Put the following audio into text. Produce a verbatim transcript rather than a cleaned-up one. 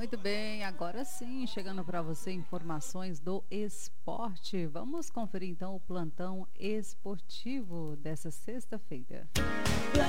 Muito bem, agora sim, chegando para você informações do esporte. Vamos conferir então o plantão esportivo dessa sexta-feira.